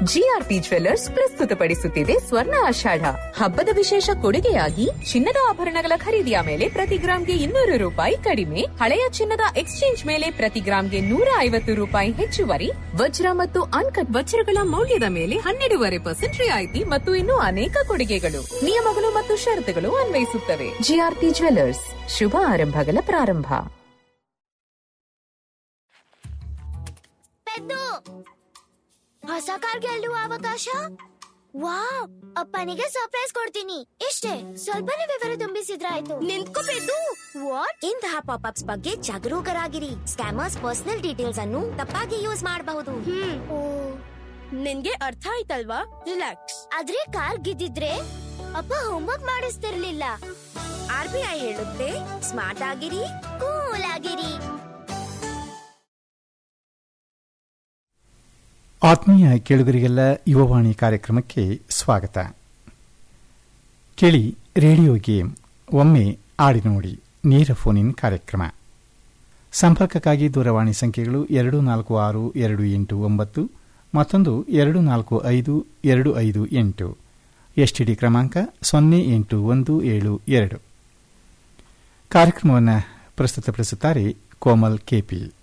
GRP jewellers ಪ್ರಸ್ತುತಪಡಿಸುತ್ತಿದೆ ಸ್ವರ್ಣ ಆಷಾಢ. ಹಬ್ಬದ ವಿಶೇಷ ಕೊಡುಗೆಯಾಗಿ ಚಿನ್ನದ ಆಭರಣಗಳ ಖರೀದಿಯ ಮೇಲೆ ಪ್ರತಿ ಗ್ರಾಂಗೆ 200 ರೂಪಾಯಿ ಕಡಿಮೆ, ಹಳೆಯ ಚಿನ್ನದ ಎಕ್ಸ್ಚೇಂಜ್ ಮೇಲೆ ಪ್ರತಿ ಗ್ರಾಂಗೆ 150 ರೂಪಾಯಿ ಹೆಚ್ಚುವರಿ, ವಜ್ರ ಮತ್ತು ಅನ್ಕಟ್ ವಜ್ರಗಳ ಮೌಲ್ಯದ ಮೇಲೆ 12% ರಿಯಾಯಿತಿ ಮತ್ತು ಇನ್ನೂ ಅನೇಕ ಕೊಡುಗೆಗಳು. ನಿಯಮಗಳು ಮತ್ತು ಷರತ್ತುಗಳು ಅನ್ವಯಿಸುತ್ತವೆ. ಜಿಆರ್ಪಿ ಜ್ಯುವೆಲ್ಲರ್ಸ್, ಶುಭ ಆರಂಭಗಳ ಪ್ರಾರಂಭ. ಹೊಸ ಕಾರ್ ಗೆಲ್ಲುವ ಅವಕಾಶ. ವಾವ್, ಅಪ್ಪನಿಗೆ ಸರ್ಪ್ರೈಸ್ ಕೊಡ್ತೀನಿ. ಇಷ್ಟೇ, ಸ್ವಲ್ಪನೇ ವಿವರ ತುಂಬಿಸಿದ್ರಾಯ್ತು. ನಿಂತ್ಕೋಬೇಕು. ವಾಟ್? ಇಂತಹ ಪಾಪ್ಅಪ್ಸ್ ಬಗ್ಗೆ ಜಾಗರೂಕರಾಗಿರಿ. ಸ್ಕ್ಯಾಮರ್ಸ್ ಪರ್ಸನಲ್ ಡೀಟೇಲ್ಸ್ ಅನ್ನು ತಪ್ಪಾಗಿ ಯೂಸ್ ಮಾಡಬಹುದು. ನಿನ್ಗೆ ಅರ್ಥ ಆಯ್ತಲ್ವಾ? ರಿಲ್ಯಾಕ್ಸ್. ಆದ್ರೆ ಕಾರ್ ಗೆದ್ದಿದ್ರೆ ಅಪ್ಪ ಹೋಮ್ವರ್ಕ್ ಮಾಡಿಸ್ತಿರ್ಲಿಲ್ಲ. RBI ಹೇಳುತ್ತೆ, ಸ್ಮಾರ್ಟ್ ಆಗಿರಿ, ಕೂಲ್ ಆಗಿರಿ. ಆತ್ಮೀಯ ಕೇಳುಗರಿಗೆಲ್ಲ ಯುವವಾಣಿ ಕಾರ್ಯಕ್ರಮಕ್ಕೆ ಸ್ವಾಗತ. ಕೇಳಿ ರೇಡಿಯೋ ಗೇಮ್, ಒಮ್ಮೆ ಆಡಿ ನೋಡಿ, ನೇರ ಫೋನ್ ಇನ್ ಕಾರ್ಯಕ್ರಮ. ಸಂಪರ್ಕಕ್ಕಾಗಿ ದೂರವಾಣಿ ಸಂಖ್ಯೆಗಳು 246289 ಮತ್ತೊಂದು 245258. ಎಸ್ಟಿಡಿ ಕ್ರಮಾಂಕ 08172. ಕಾರ್ಯಕ್ರಮವನ್ನು ಪ್ರಸ್ತುತಪಡಿಸುತ್ತಾರೆ ಕೋಮಲ್ ಕೆಪಿ.